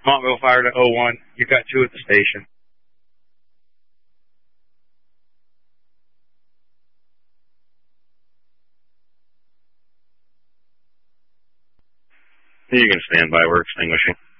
Montville Fire to 01. You've got 2 at the station. You can stand by. We're extinguishing.